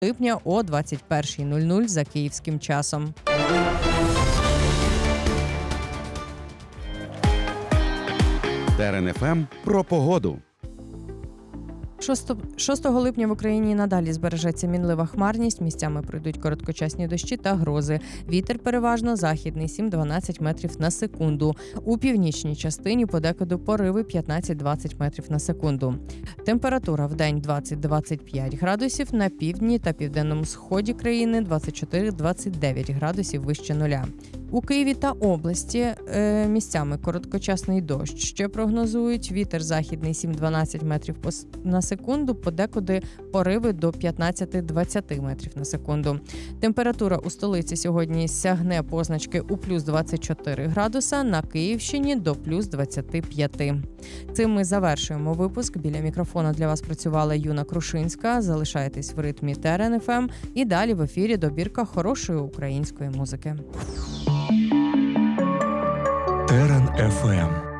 липня о 21:00 за київським часом. Терен ФМ про погоду. 6 липня в Україні надалі збережеться мінлива хмарність, місцями пройдуть короткочасні дощі та грози. Вітер переважно західний 7-12 метрів на секунду. У північній частині подекуди пориви 15-20 метрів на секунду. Температура в день 20-25 градусів, на півдні та південному сході країни 24-29 градусів вище нуля. У Києві та області місцями короткочасний дощ. Ще прогнозують вітер західний 7-12 метрів на секунду, подекуди пориви до 15-20 метрів на секунду. Температура у столиці сьогодні сягне позначки у плюс 24 градуса, на Київщині до плюс 25. Цим ми завершуємо випуск. Біля мікрофона для вас працювала Юна Крушинська. Залишайтесь в ритмі Терен ФМ і далі в ефірі добірка хорошої української музики. Терен ФМ.